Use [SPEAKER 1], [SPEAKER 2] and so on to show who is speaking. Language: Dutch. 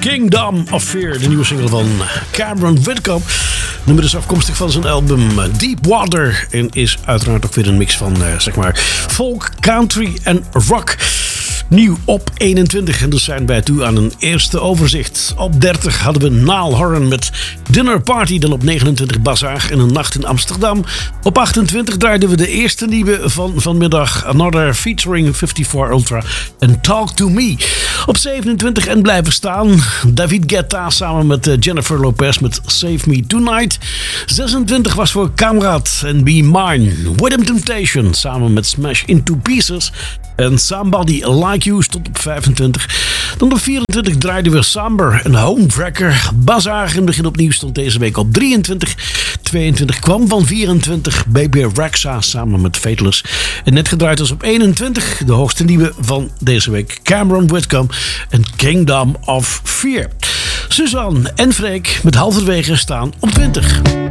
[SPEAKER 1] Kingdom of Fear, de nieuwe single van Cameron Whitcomb. Nummer is afkomstig van zijn album Deep Water en is uiteraard ook weer een mix van zeg maar folk, country en rock. Nieuw op 21 en dus zijn wij toe aan een eerste overzicht. Op 30 hadden we Niall Horan met Dinner Party. Dan op 29 Bazaar en een nacht in Amsterdam. Op 28 draaiden we de eerste nieuwe van vanmiddag. Another featuring 54 Ultra en Talk to Me. Op 27 en blijven staan David Guetta samen met Jennifer Lopez met Save Me Tonight. 26 was voor Kamrat en Be Mine. Rhythm Temptation samen met Smash Into Pieces. En Somebody Like You stond op 25. Dan op 24 draaiden we Samber en Homewrecker. Bazaar in het begin opnieuw stond deze week op 23. 22 kwam van 24. Baby Rexha samen met Fateless. En net gedraaid was op 21. De hoogste nieuwe van deze week. Cameron Whitcomb en Kingdom of Fear. Suzanne en Freek met halverwege staan op 20.